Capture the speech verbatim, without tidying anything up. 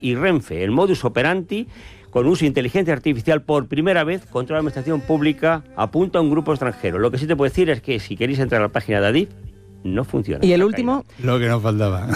y Renfe. El modus operandi, con uso de inteligencia artificial por primera vez contra la administración pública, apunta a un grupo extranjero. Lo que sí te puedo decir es que si queréis entrar a la página de Adif, no funciona. Y el último... Lo que nos faltaba.